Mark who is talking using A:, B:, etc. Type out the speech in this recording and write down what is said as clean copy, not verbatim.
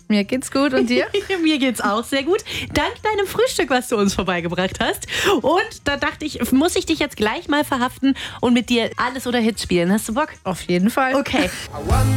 A: Mir geht's gut und dir?
B: Mir geht's auch sehr gut. Dank deinem Frühstück, was du uns vorbeigebracht hast. Und da dachte ich, muss ich dich jetzt gleich mal verhaften und mit dir Alles oder Hits spielen. Hast du Bock?
A: Auf jeden Fall.
B: Okay.